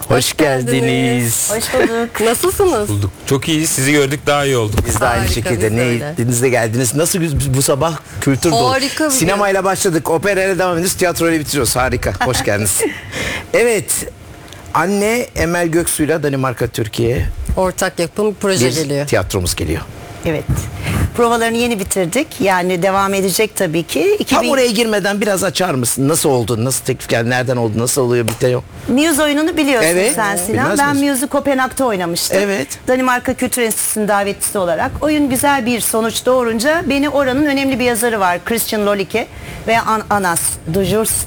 Hoş geldiniz. Hoş bulduk. Nasılsınız? Bulduk. Çok iyi. Sizi gördük daha iyi olduk. Biz de aynı Harika, şekilde biz de ne öyle. ettiğinizde geldiniz. Nasıl bu sabah kültür dolu. Harika bir Sinemayla başladık. Operayla devam ediyoruz. Tiyatroyla bitiriyoruz. Harika. Hoş geldiniz. Evet. Anne Emel Göksu'yla Danimarka Türkiye Ortak yapım proje bir geliyor. tiyatromuz geliyor. Evet. Provalarını yeni bitirdik. Yani devam edecek tabii ki. Tam oraya girmeden biraz açar mısın? Nasıl oldu? Nasıl teklif geldi? Nereden oldu? Nasıl oluyor? Bitiyor. Muse oyununu biliyorsun Evet. sen Sinan. Bilmez Ben misin? Muse'u Kopenhag'da oynamıştım. Evet. Danimarka Kültür Enstitüsü'nün davetlisi olarak. Oyun güzel bir sonuç doğurunca beni oranın önemli bir yazarı var. Christian Lolike ve Anas Dujurs